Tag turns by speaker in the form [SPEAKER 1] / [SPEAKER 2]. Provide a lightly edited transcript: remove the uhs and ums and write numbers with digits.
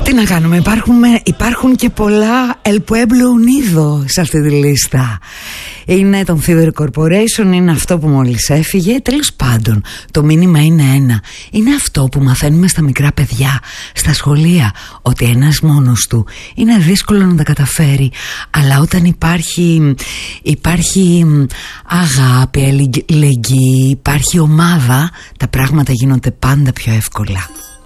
[SPEAKER 1] Τι να κάνουμε, υπάρχουν και πολλά El Pueblo Unido σε αυτή τη λίστα. Είναι τον Fever Corporation, είναι αυτό που μόλις έφυγε. Τέλος πάντων, το μήνυμα είναι ένα. Είναι αυτό που μαθαίνουμε στα μικρά παιδιά, στα σχολεία, ότι ένας μόνος του είναι δύσκολο να τα καταφέρει. Αλλά όταν υπάρχει αγάπη, αλληλεγγύη, υπάρχει ομάδα, τα πράγματα γίνονται πάντα πιο εύκολα.